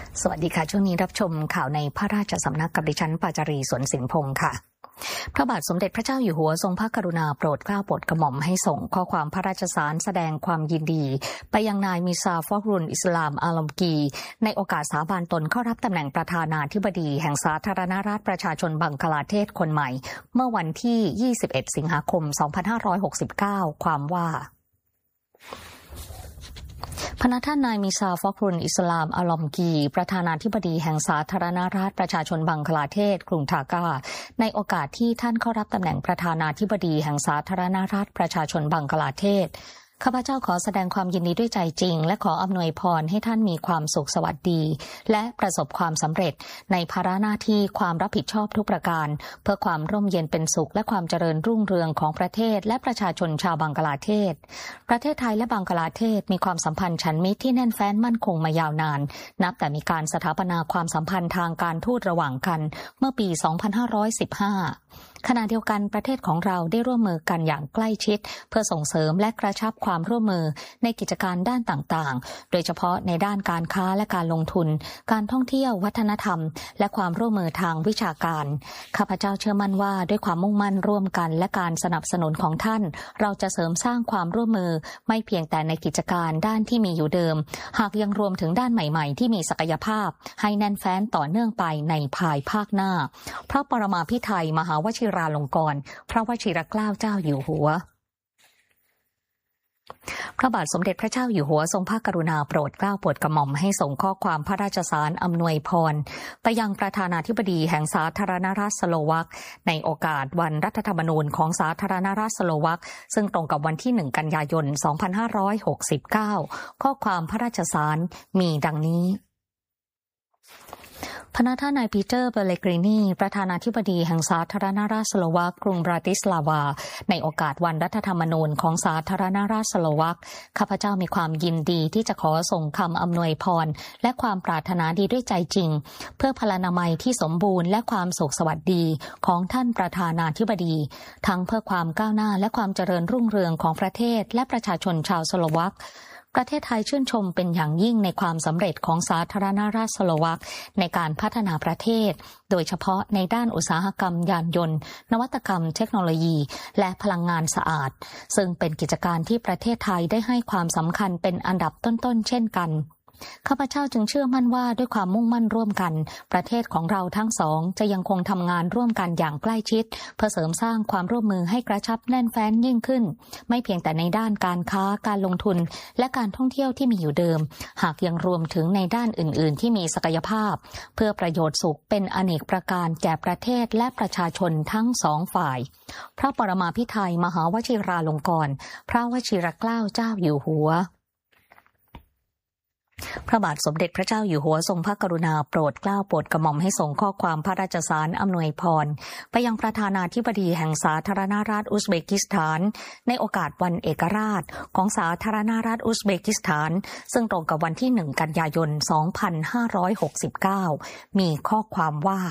สวัสดีค่ะช่วงนี้รับชมข่าวในพระราชสำนักกับดิฉันปาจารีสวนสินพงศ์ค่ะพระบาทสมเด็จพระเจ้าอยู่หัวทรงพระกรุณาโปรดเกล้าโปรดกระหม่อมให้ส่งข้อความพระราชสารแสดงความยินดีไปยังนายมิซาฟอรุนอิสลามอาลอมกีในโอกาสสาบานตนเข้ารับตำแหน่งประธานาธิบดีแห่งสาธารณรัฐประชาชนบังกลาเทศคนใหม่เมื่อวันที่ 21 สิงหาคม 2569 ความว่าพระท่านนายมิซาฟอรุนอิสลามอาลอมกีประธานาธิบดีแห่งสาธารณรัฐประชาชนบังกลาเทศกรุงทากาในโอกาสที่ท่านเข้ารับตำแหน่งประธานาธิบดีแห่งสาธารณรัฐประชาชนบังกลาเทศข้าพเจ้าขอแสดงความยินดีด้วยใจจริงและขออำนวยพรให้ท่านมีความสุขสวัสดีและประสบความสำเร็จในภาระหน้าที่ความรับผิดชอบทุกประการเพื่อความร่มเย็นเป็นสุขและความเจริญรุ่งเรืองของประเทศและประชาชนชาวบังกลาเทศประเทศไทยและบังกลาเทศมีความสัมพันธ์ฉันมิตรที่แน่นแฟ้นมั่นคงมายาวนานนับแต่มีการสถาปนาความสัมพันธ์ทางการทูตระหว่างกันเมื่อปี 2515ขณะเดียวกันประเทศของเราได้ร่วมมือกันอย่างใกล้ชิดเพื่อส่งเสริมและกระชับความร่วมมือในกิจการด้านต่างๆโดยเฉพาะในด้านการค้าและการลงทุนการท่องเที่ยววัฒนธรรมและความร่วมมือทางวิชาการข้าพเจ้าเชื่อมั่นว่าด้วยความมุ่งมั่นร่วมกันและการสนับสนุนของท่านเราจะเสริมสร้างความร่วมมือไม่เพียงแต่ในกิจการด้านที่มีอยู่เดิมหากยังรวมถึงด้านใหม่ๆที่มีศักยภาพให้แน่นแฟ้นต่อเนื่องไปในภายภาคหน้าพระปรมาภิไธยมหาวชิราลงกรณ์พระวชิรเกล้าเจ้าอยู่หัวพระบาทสมเด็จพระเจ้าอยู่หัวทรงพระกรุณาโปรดเกล้าโปรดกระหม่อมให้ส่งข้อความพระราชสารอำนวยพรไปยังประธานาธิบดีแห่งสาธารณรัฐสโลวักในโอกาสวันรัฐธรรมนูญของสาธารณรัฐสโลวักซึ่งตรงกับวันที่ 1 กันยายน 2569 ข้อความพระราชสารมีดังนี้พระท่านนายปีเตอร์เบเลกรินีประธานาธิบดีแห่งสาธารณรัฐสโลวักกรุงบราติสลาวาในโอกาสวันรัฐธรรมนูญของสาธารณรัฐสโลวักข้าพเจ้ามีความยินดีที่จะขอส่งคำอำนวยพรและความปรารถนาดีด้วยใจจริงเพื่อพลานามัยที่สมบูรณ์และความสุขสวัสดีของท่านประธานาธิบดีทั้งเพื่อความก้าวหน้าและความเจริญรุ่งเรืองของประเทศและประชาชนชาวสโลวักประเทศไทยชื่นชมเป็นอย่างยิ่งในความสำเร็จของสาธารณรัฐสโลวักในการพัฒนาประเทศโดยเฉพาะในด้านอุตสาหกรรมยานยนต์นวัตกรรมเทคโนโลยีและพลังงานสะอาดซึ่งเป็นกิจการที่ประเทศไทยได้ให้ความสำคัญเป็นอันดับต้นๆเช่นกันข้าพเจ้าจึงเชื่อมั่นว่าด้วยความมุ่งมั่นร่วมกันประเทศของเราทั้งสองจะยังคงทำงานร่วมกันอย่างใกล้ชิดเพื่อเสริมสร้างความร่วมมือให้กระชับแน่นแฟ้นยิ่งขึ้นไม่เพียงแต่ในด้านการค้าการลงทุนและการท่องเที่ยวที่มีอยู่เดิมหากยังรวมถึงในด้านอื่นๆที่มีศักยภาพเพื่อประโยชน์สุขเป็นอเนกประการแก่ประเทศและประชาชนทั้งสองฝ่ายพระปรมาภิไธยมหาวชิราลงกรณ์พระวชิรเกล้าเจ้าอยู่หัวพระบาทสมเด็จพระเจ้าอยู่หัวทรงพระกรุณาโปรดเกล้าโปรดกระหม่อมให้ส่งข้อความพระราชสารอำนวยพรไปยังประธานาธิบดีแห่งสาธารณรัฐอุซเบกิสถานในโอกาสวันเอกราชของสาธารณรัฐอุซเบกิสถานซึ่งตรงกับวันที่ 1 กันยายน 2569 มีข้อความว่า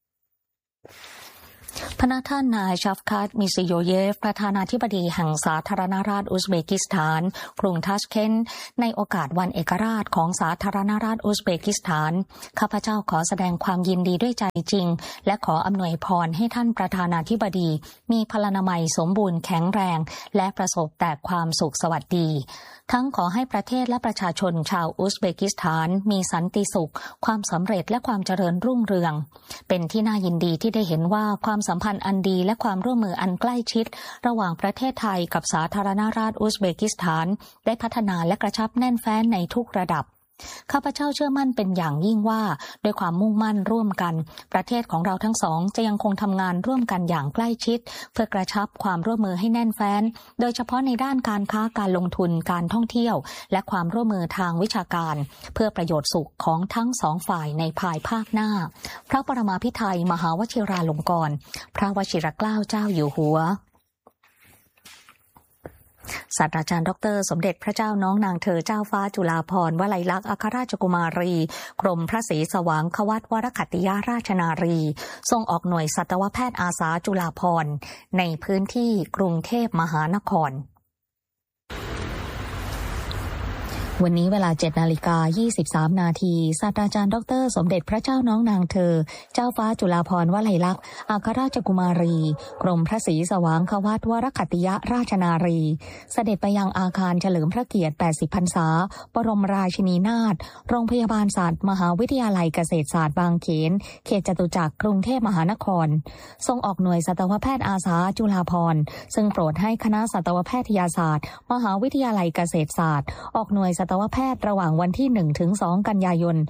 พระท่านนายชัฟคัตมิซิโยเยฟประธานาธิบดีแห่งสาธารณรัฐอุซเบกิสถานกรุงทัชเคนต์ในโอกาสวันเอกราชของสาธารณรัฐอุซเบกิสถานข้าพเจ้าขอแสดงความยินดีด้วยใจจริงและขออำนวยพรให้ท่านประธานาธิบดีมีพลานามัยสมบูรณ์แข็งแรงและประสบแต่ความสุขสวัสดีทั้งขอให้ประเทศและประชาชนชาวอุซเบกิสถานมีสันติสุขความสำเร็จและความเจริญรุ่งเรืองเป็นที่น่ายินดีที่ได้เห็นว่าความสัมพันธ์อันดีและความร่วมมืออันใกล้ชิดระหว่างประเทศไทยกับสาธารณรัฐอุซเบกิสถานได้พัฒนาและกระชับแน่นแฟ้นในทุกระดับข้าพเจ้าเชื่อมั่นเป็นอย่างยิ่งว่าด้วยความมุ่งมั่นร่วมกันประเทศของเราทั้งสองจะยังคงทำงานร่วมกันอย่างใกล้ชิดเพื่อกระชับความร่วมมือให้แน่นแฟ้นโดยเฉพาะในด้านการค้าการลงทุนการท่องเที่ยวและความร่วมมือทางวิชาการเพื่อประโยชน์สุขของทั้งสองฝ่ายในภายภาคหน้าพระปรมาภิไธยมหาวชิราลงกรณ์พระวชิรเกล้าเจ้าอยู่หัวศาสตราจารย์ดร.สมเด็จพระเจ้าน้องนางเธอเจ้าฟ้าจุฬาภรณ์วลัยลักษณ์อัครราชกุมารีกรมพระศรีสว่างควัตวรขัตติยราชนารีทรงออกหน่วยสัตวแพทย์อาสาจุฬาภรณ์ในพื้นที่กรุงเทพมหานครวันนี้เวลา 7:23 นาทีศาสตราจารย์ดร.สมเด็จพระเจ้าน้องนางเธอเจ้าฟ้าจุฬาภรณ์วลัยลักษณ์อัครราชกุมารีกรมพระศรีสว่างควัตวรคัตติยราชนารีเสด็จไปยังอาคารเฉลิมพระเกียรติ 80 พรรษาบรมราชินีนาถโรงพยาบาลศาสตร์มหาวิทยาลัยเกษตรศาสตร์บางเขนเขตจตุจักรกรุงเทพมหานครทรงออกหน่วยสัตวแพทย์อาสาจุฬาภรณ์ซึ่งโปรดให้คณะสัตวแพทยศาสตร์มหาวิทยาลัยเกษตรศาสตร์ออกหน่วยสัตวแพทย์ระหว่างวันที่ 1-2 กันยายน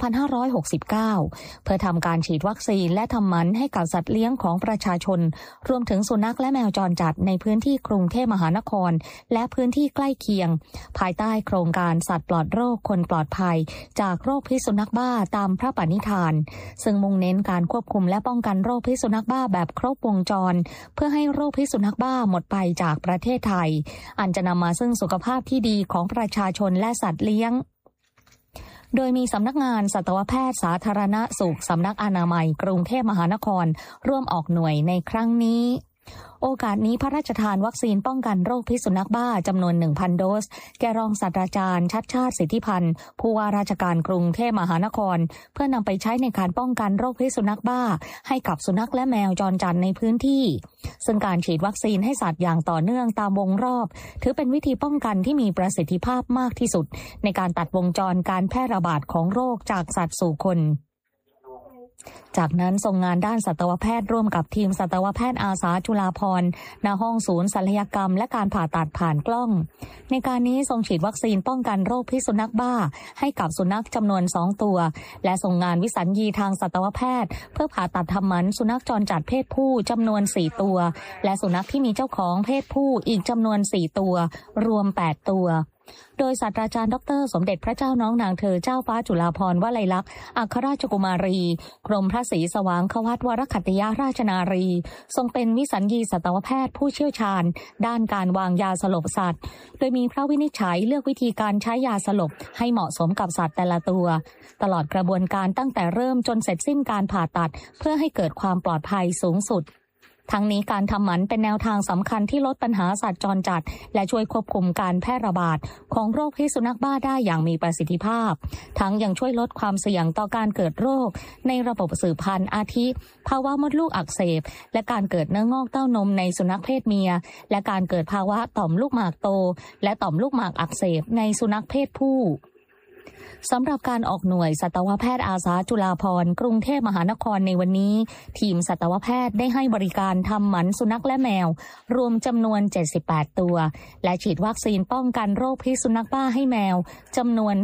2569 เพื่อทำการฉีดวัคซีนและทำหมันให้กับสัตว์เลี้ยงของประชาชนรวมถึงสุนัขและแมวจรจัดในพื้นที่กรุงเทพมหานครและพื้นที่ใกล้เคียงภายใต้โครงการสัตว์ปลอดโรคคนปลอดภัยจากโรคพิษสุนัขบ้าตามพระปณิธานซึ่งมุ่งเน้นการควบคุมและป้องกันโรคพิษสุนัขบ้าแบบครบวงจรเพื่อให้โรคพิษสุนัขบ้าหมดไปจากประเทศไทยอันจะนำมาซึ่งสุขภาพที่ดีของประชาชนและสัตว์เลี้ยงโดยมีสำนักงานสัตวแพทย์สาธารณสุขสำนักอนามัยกรุงเทพมหานครร่วมออกหน่วยในครั้งนี้โอกาสนี้พระราชทานวัคซีนป้องกันโรคพิษสุนัขบ้าจำนวน 1,000 โดสแก่รองศาสตราจารย์ชัชชาติสิทธิพันธ์ผู้ว่าราชการกรุงเทพมหานครเพื่อนำไปใช้ในการป้องกันโรคพิษสุนัขบ้าให้กับสุนัขและแมวจรจัดในพื้นที่ซึ่งการฉีดวัคซีนให้สัตว์อย่างต่อเนื่องตามวงรอบถือเป็นวิธีป้องกันที่มีประสิทธิภาพมากที่สุดในการตัดวงจรการแพร่ระบาดของโรคจากสัตว์สู่คนจากนั้นทรงงานด้านสัตวแพทย์ร่วมกับทีมสัตวแพทย์อาสาจุฬาภรณ์ณห้องศูนย์ศัลยกรรมและการผ่าตัดผ่านกล้องในการนี้ทรงฉีดวัคซีนป้องกันโรคพิษสุนัขบ้าให้กับสุนัขจำนวน2ตัวและทรงงานวิสัญญีทางสัตวแพทย์เพื่อผ่าตัดทำหมันสุนัขจรจัดเพศผู้จำนวน4ตัวและสุนัขที่มีเจ้าของเพศผู้อีกจำนวน4ตัวรวม8ตัวโดยศาสตราจารย์ดร.สมเด็จพระเจ้าน้องนางเธอเจ้าฟ้าจุฬาภรณ์วลัยลักษณ์อัครราชกุมารีกรมพระศรีสว่างควัตวรคัตติยราชนารีทรงเป็นวิสัญญีสัตวแพทย์ผู้เชี่ยวชาญด้านการวางยาสลบสัตว์โดยมีพระวินิจฉัยเลือกวิธีการใช้ยาสลบให้เหมาะสมกับสัตว์แต่ละตัวตลอดกระบวนการตั้งแต่เริ่มจนเสร็จสิ้นการผ่าตัดเพื่อให้เกิดความปลอดภัยสูงสุดทั้งนี้การทำหมันเป็นแนวทางสำคัญที่ลดปัญหาสัตว์จรจัดและช่วยควบคุมการแพร่ระบาดของโรคพิษสุนัขบ้าได้อย่างมีประสิทธิภาพทั้งยังช่วยลดความเสี่ยงต่อการเกิดโรคในระบบสืบพันธุ์อาทิภาวะมดลูกอักเสบและการเกิดเนื้องอกเต้านมในสุนัขเพศเมียและการเกิดภาวะต่อมลูกหมากโตและต่อมลูกหมากอักเสบในสุนัขเพศผู้สำหรับการออกหน่วยสัตวแพทย์อาสาจุฬาภรณ์กรุงเทพมหานครในวันนี้ทีมสัตวแพทย์ได้ให้บริการทำหมันสุนัขและแมวรวมจำนวน78ตัวและฉีดวัคซีนป้องกันโรคพิษสุนัขบ้าให้แมวจำนวน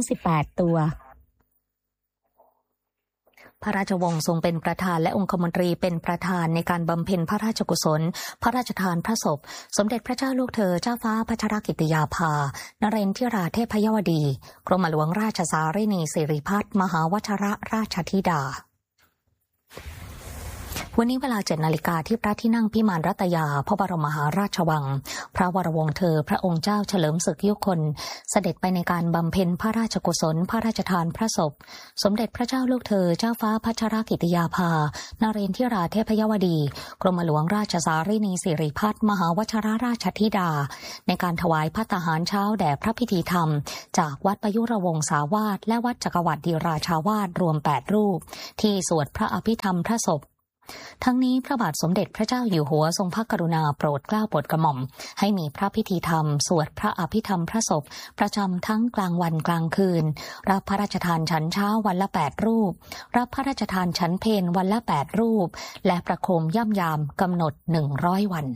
38ตัวพระราชวงศ์ทรงเป็นประธานและองคมนตรีเป็นประธานในการบำเพ็ญพระราชกุศลพระราชทานพระศพสมเด็จพระเจ้าลูกเธอเจ้าฟ้าพัชรกิติยาภานเรนทิราเทพยวดีกรมหลวงราชสารินีสิริพัฒน์มหาวชรราชธิดาวันนี้เวลา 7 นาฬิกาที่พระที่นั่งพิมานรัตยาพระบรมมหาราชวังพระวรวงศ์เธอพระองค์เจ้าเฉลิมศึกยุคลเสด็จไปในการบำเพ็ญพระราชกุศลพระราชทานพระศพสมเด็จพระเจ้าลูกเธอเจ้าฟ้าพัชรกิติยาภานเรนทิราเทพยวดีกรมหลวงราชสารินีสิริพัฒน์มหาวชรราชธิดาในการถวายภัตตาหารเช้าแด่พระพิธีธรรมจากวัดประยุรวงศาวาสและวัดจักรวรรดิราชาวาสรวม8รูปที่สวดพระอภิธรรมพระศพทั้งนี้พระบาทสมเด็จพระเจ้าอยู่หัวทรงพระกรุณาโปรดเกล้าโปรดกระหม่อมให้มีพระพิธีธรรมสวดพระอภิธรรมพระศพประจำทั้งกลางวันกลางคืนรับพระราชทานฉันเช้าวันละ8รูปรับพระราชทานฉันเพลวันละ8รูปและประโคมย่ำยามกำหนด100วัน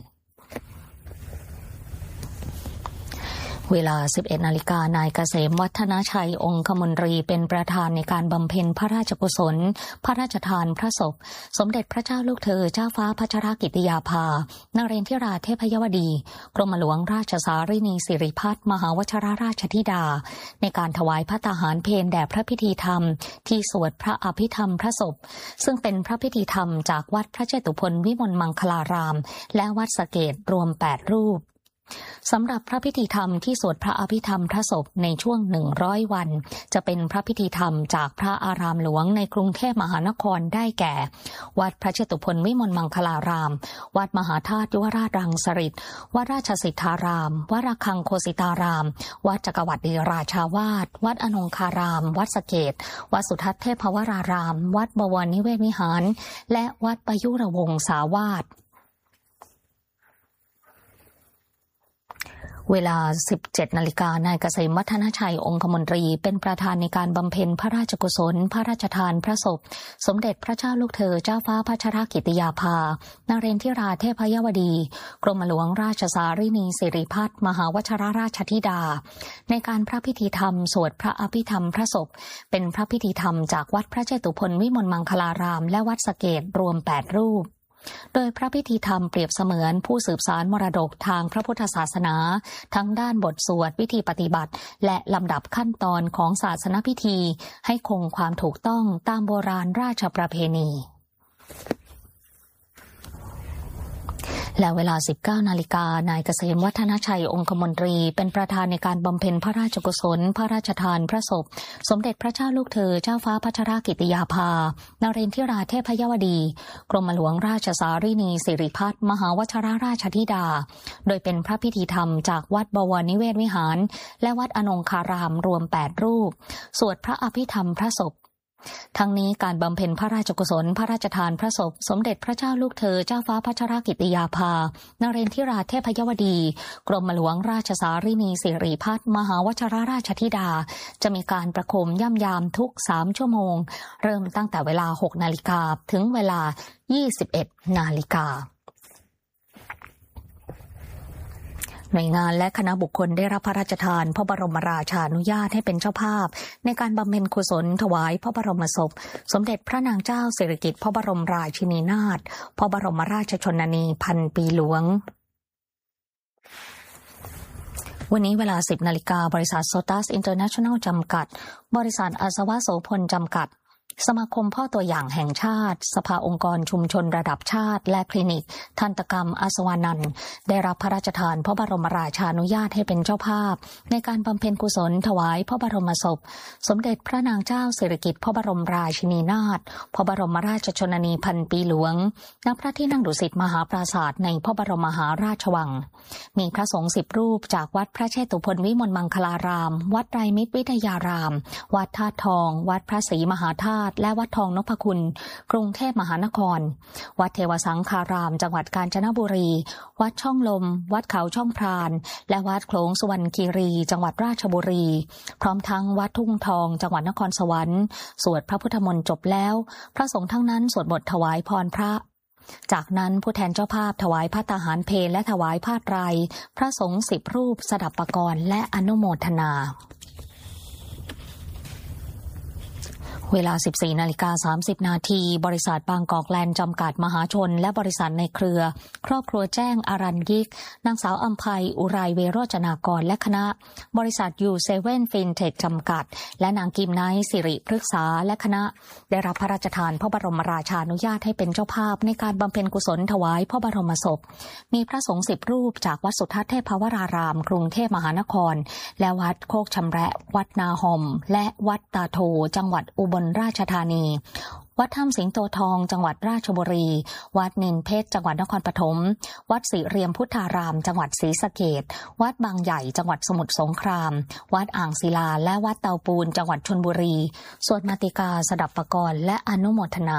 เวลา 11 นาฬิกานายเกษมวัฒนชัยองคมนตรีเป็นประธานในการบำเพ็ญพระราชกุศลพระราชทานพระศพสมเด็จพระเจ้าลูกเธอเจ้าฟ้าพัชรกิติยาภานเรนทิราเทพยวดีกรมหลวงราชสารินีสิริพัฒน์มหาวชรราชธิดาในการถวายภัตตาหารเพลแด่พระพิธีธรรมที่สวดพระอภิธรรมพระศพซึ่งเป็นพระพิธีธรรมจากวัดพระเจตุพนวิมลมังคลารามและวัดสะเกษรวม8รูปสำหรับพระพิธีธรรมที่สวดพระอภิธรรมพระศพในช่วง100 วันจะเป็นพระพิธีธรรมจากพระอารามหลวงในกรุงเทพมหานครได้แก่วัดพระเชตุพนวิมลมังคลารามวัดมหาธาตุยุวราชรังสฤษฎ์วัดราชสิทธารามวัดระฆังโคสิตารามวัดจักรวรรดิราชาวาสวัดอนงคารามวัดสะเกษวัดสุทัศน์เทพวรารามวัดบวรนิเวศวิหารและวัดประยุรวงศาวาสเวลา 17 นาฬิกานายเกษมวัฒนชัยองคมนตรีเป็นประธานในการบำเพ็ญพระราชกุศลพระราชทานพระศพสมเด็จพระเจ้าลูกเธอเจ้าฟ้าพัชรกิติยาภานเรนทิราเทพยวดีกรมหลวงราชสารินีสิริพัฒน์มหาวชิรราชธิดาในการพระพิธีธรรมสวดพระอภิธรรมพระศพเป็นพระพิธีธรรมจากวัดพระเชตุพนวิมลมังคลารามและวัดสะเกษรวม8 รูปโดยพระพิธีธรรมเปรียบเสมือนผู้สืบสานมรดกทางพระพุทธศาสนาทั้งด้านบทสวดวิธีปฏิบัติและลำดับขั้นตอนของศาสนพิธีให้คงความถูกต้องตามโบราณราชประเพณีและเวลา 19 นาฬิกานายเกษมวัฒนชัยองคมนตรีเป็นประธานในการบำเพ็ญพระราชกุศลพระราชทานพระศพสมเด็จพระเจ้าลูกเธอเจ้าฟ้าพัชรกิติยาภานเรนทิราเทพยวดีกรมหลวงราชสารินีสิริพัฒน์มหาวชิรราชธิดาโดยเป็นพระพิธีธรรมจากวัดบวรนิเวศวิหารและวัดอนงคารามรวม8 รูปสวดพระอภิธรรมพระศพทั้งนี้การบำเพ็ญพระราชกุศลพระราชทานพระศพสมเด็จพระเจ้าลูกเธอเจ้าฟ้าพัชรกิติยาภานเรนทิราเทพยวดีกรมหลวงราชสารินีสิริพัฒน์มหาวชิรราชธิดาจะมีการประโคมย่ำยามทุก3 ชั่วโมงเริ่มตั้งแต่เวลา 6 นาฬิกาถึงเวลา 21 นาฬิกาหน่วยงานและคณะบุคคลได้รับพระราชทานพระบรมราชานุญาตให้เป็นเจ้าภาพในการบำเพ็ญกุศลถวายพระบรมศพสมเด็จพระนางเจ้าสิริกิติ์พระบรมราชินีนาถพระบรมราชชนนีพันปีหลวงวันนี้เวลา 10 นาฬิกาบริษัทโซตัสอินเตอร์เนชั่นแนลจำกัดบริษัทอาสวะโสพลจำกัดสมาคมพ่อตัวอย่างแห่งชาติสภาองค์กรชุมชนระดับชาติและคลินิกทันตกรรมอาสวานันท์ได้รับพระราชทานพระบรมราชานุญาตให้เป็นเจ้าภาพในการบำเพ็ญกุศลถวายพระบรมศพสมเด็จพระนางเจ้าสิริกิติ์พระบรมราชินีนาถพระบรมราชชนนีพันปีหลวงณพระที่นั่งดุสิตมหาปราสาทในพระบรมมหาราชวังมีพระสงฆ์10 รูปจากวัดพระเชตุพนวิมลมังคลารามวัดไตรมิตรวิทยารามวัดธาตุทองวัดพระศรีมหาธาตุและวัดทองนพคุณกรุงเทพมหานครวัดเทวสังฆารามจังหวัดกาญจนบุรีวัดช่องลมวัดเขาช่องพรานและวัดโขลงสุวรรณคีรีจังหวัดราชบุรีพร้อมทั้งวัดทุ่งทองจังหวัดนครสวรรค์สวดพระพุทธมนต์จบแล้วพระสงฆ์ทั้งนั้นสวดบทถวายพรพระจากนั้นผู้แทนเจ้าภาพถวายภัตตาหารเพลและถวายผ้าไตรพระสงฆ์10 รูปสดับปกรณ์และอนุโมทนาเวลา 14 นาฬิกา 30 นาทีบริษัทบางกอกแลนด์จำกัดมหาชนและบริษัทในเครือครอบครัวแจ้งอารัญยิกนางสาวอัมภัยอุไรเวโรจนากรและคณะบริษัทยูเซเว่นฟินเทคจำกัดและนางกิมไนท์สิริพฤกษาและคณะได้รับพระราชทานพระบรมราชานุญาตให้เป็นเจ้าภาพในการบำเพ็ญกุศลถวายพระบรมศพมีพระสงฆ์10 รูปจากวัดสุทัศน์เทพวรารามกรุงเทพมหานครและวัดโคกชำแระวัดนาหอมและวัดตาโทจังหวัดอุบลราชธานีวัดถ้ำสิงโตทองจังหวัดราชบุรีวัดนินเพชรจังหวัดนครปฐมวัดศรีเรียมพุทธารามจังหวัดศรีสะเกษวัดบางใหญ่จังหวัดสมุทรสงครามวัดอ่างศิลาและวัดเตาปูนจังหวัดชลบุรีสวดมาติกาสดับปกรณ์และอนุโมทนา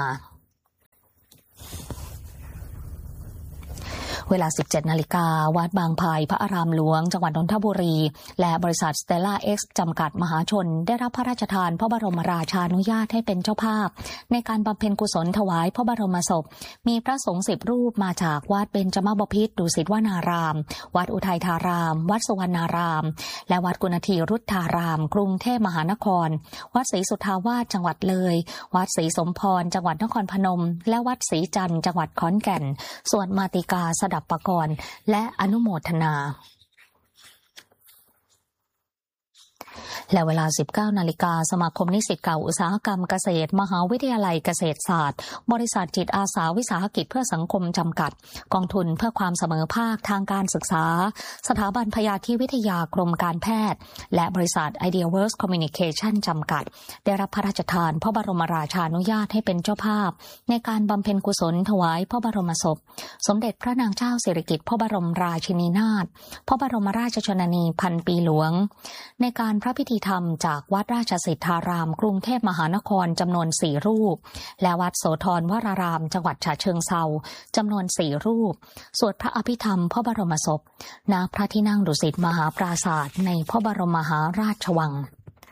เวลา 17 นาฬิกาวัดบางพายพระอารามหลวงจังหวัดนนทบุรีและบริษัทสเตลล่าเอ็กซ์จำกัดมหาชนได้รับพระราชทานพระบรมราชานุญาตให้เป็นเจ้าภาพในการบำเพ็ญกุศลถวายพระบรมศพมีพระสงฆ์10 รูปมาจากวัดเบญจมบพิตรดุสิตวนารามวัดอุทัยธารามวัดสุวรรณารามและวัดกุณฑีรุทธารามกรุงเทพมหานครวัดศรีสุทธาวาสจังหวัดเลยวัดศรีสมพรจังหวัดนครพนมและวัดศรีจันทร์จังหวัดขอนแก่นสวดมาติกาสดับปกรณ์และอนุโมทนาและเวลา 19 นาฬิกาสมาคมนิสิตเก่าอุตสาหกรรมเกษตรมหาวิทยาลัยเกษตรศาสตร์บริษัทจิตอาสาวิสาหกิจเพื่อสังคมจำกัดกองทุนเพื่อความเสมอภาคทางการศึกษาสถาบันพยาธิวิทยากรมการแพทย์และบริษัท Ideaworks Communication จำกัดได้รับพระราชทานพระบรมราชานุญาตให้เป็นเจ้าภาพในการบำเพ็ญกุศลถวายพระบรมศพสมเด็จพระนางเจ้าสิริกิติ์พระบรมราชินีนาถพระบรมราชชนนีพันปีหลวงในการพระพิธีธรรมจากวัดราชสิทธารามกรุงเทพมหานครจำนวน4รูปและวัดโสธรวรารามจังหวัดฉะเชิงเทราจำนวน4รูปสวดพระอภิธรรมพระบรมศพณพระที่นั่งดุสิตมหาปราสาทในพระบรมมหาราชวัง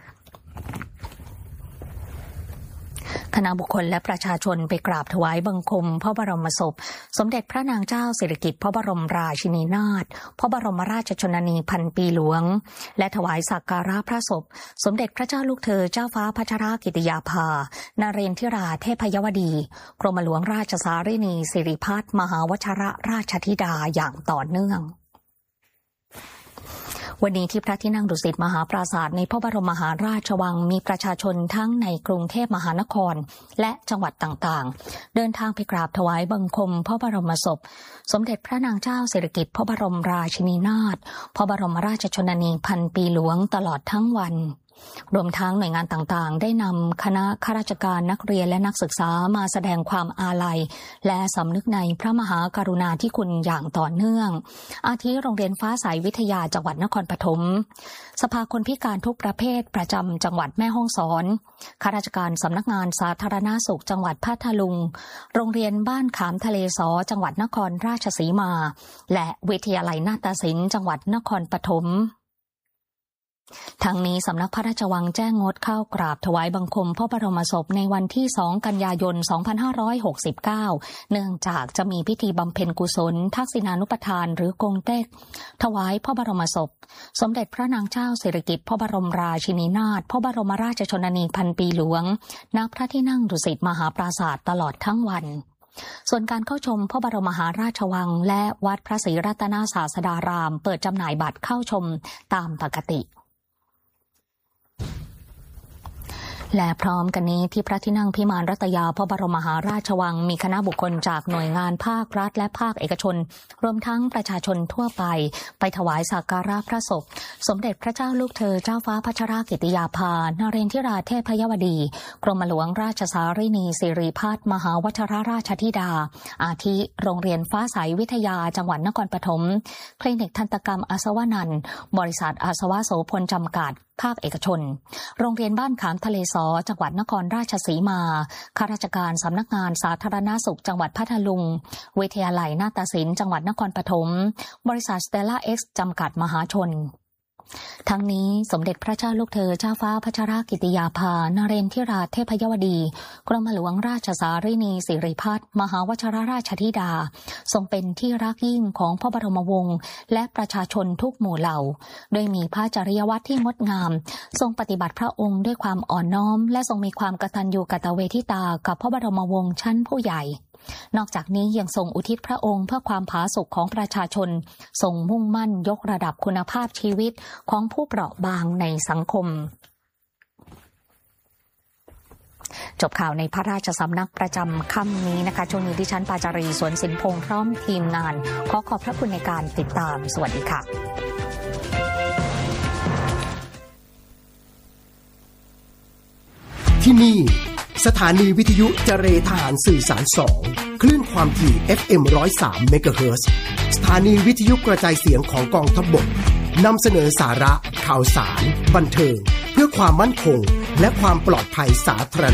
คณะบุคคลและประชาชนไปกราบถวายบังคมพระบรมศพสมเด็จพระนางเจ้าสิริกิติ์พระบรมราชินีนาถพระบรมราชชนนีพันปีหลวงและถวายสักการะพระศพสมเด็จพระเจ้าลูกเธอเจ้าฟ้าพัชรกิติยาภานเรนทิราเทพยวดีกรมหลวงราชสารินีสิริพัฒน์มหาวชิรราชธิดาอย่างต่อเนื่องวันนี้ที่พระที่นั่งดุสิตมหาปราสาทในพระบรมมหาราชวังมีประชาชนทั้งในกรุงเทพมหานครและจังหวัดต่างๆเดินทางไปกราบถวายบังคมพระบรมศพสมเด็จพระนางเจ้าสิริกิติ์พระบรมราชินีนาถพระบรมราชชนนีพันปีหลวงตลอดทั้งวันรวมทั้งหน่วยงานต่างๆได้นำคณะข้าราชการนักเรียนและนักศึกษามาแสดงความอาลัยและสำนึกในพระมหากรุณาธิคุณอย่างต่อเนื่องอาทิโรงเรียนฟ้าใสวิทยาจังหวัดนครปฐมสภาคนพิการทุกประเภทประจำจังหวัดแม่ฮ่องสอนข้าราชการสำนักงานสาธารณสุขจังหวัดพัทลุงโรงเรียนบ้านขามทะเลสอจังหวัดนครราชสีมาและวิทยาลัยนาฏศิลป์จังหวัดนครปฐมทั้งนี้สำนักพระราชวังแจ้งงดเข้ากราบถวายบังคมพระบรมศพในวันที่2กันยายน2569เนื่องจากจะมีพิธีบำเพ็ญกุศลทักษิณานุปทานหรือกงเต็กถวายพระบรมศพสมเด็จพระนางเจ้าสิริกิติ์พระบรมราชินีนาถพระบรมราชชนนีพันปีหลวงณพระที่นั่งดุสิตมหาปราสาทตลอดทั้งวันส่วนการเข้าชมพระบรมมหาราชวังและวัดพระศรีรัตนศาสดารามเปิดจำหน่ายบัตรเข้าชมตามปกติและพร้อมกันนี้ที่พระที่นั่งพิมานรัตยาพระบรมมหาราชวังมีคณะบุคคลจากหน่วยงานภาครัฐและภาคเอกชนรวมทั้งประชาชนทั่วไปถวายสักการะพระศพสมเด็จพระเจ้าลูกเธอเจ้าฟ้าพัชรกิติยาภานเรนทิราเทพยวดีกรมหลวงราชสารินีสิริพัฒน์มหาวชิรราชธิดาอาทิโรงเรียนฟ้าใสวิทยาจังหวัดนครปฐมคลินิกทันตกรรมอาสวนันท์บริษัทอาสวะโสพลจำกัดภาคเอกชนโรงเรียนบ้านขามทะเลสอจังหวัดนครราชสีมาข้าราชการสำนักงานสาธารณสุขจังหวัดพัทลุงวิทยาลัยนาฏศิลป์จังหวัดนครปฐมบริษัทสเตลล่าเอ็กซ์จำกัดมหาชนทั้งนี้สมเด็จพระเจ้าลูกเธอเจ้าฟ้าพัชรกิติยาภานเรนทิราเทพยวดีกรมหลวงราชสารินีสิริพัฒน์มหาวชิรราชธิดาทรงเป็นที่รักยิ่งของพระบรมวงศ์และประชาชนทุกหมู่เหล่าโดยมีพระจริยวัตรที่งดงามทรงปฏิบัติพระองค์ด้วยความอ่อนน้อมและทรงมีความกตัญญูกตเวทิตากับพระบรมวงศ์ชั้นผู้ใหญ่นอกจากนี้ยังทรงอุทิศพระองค์เพื่อความผาสุกของประชาชนทรงมุ่งมั่นยกระดับคุณภาพชีวิตของผู้เปราะบางในสังคมจบข่าวในพระราชสำนักประจำค่ำนี้นะคะช่วงนี้ดิฉันปาจารีสวนสินพงษ์พร้อมทีมงานขอบพระคุณในการติดตามสวัสดีค่ะที่นี่สถานีวิทยุเจเรทหารสื่อสาร2คลื่นความถี่ FM 103 เมกะเฮิรตซ์สถานีวิทยุกระจายเสียงของกองทัพบกนำเสนอสาระข่าวสารบันเทิงเพื่อความมั่นคงและความปลอดภัยสาธารณะ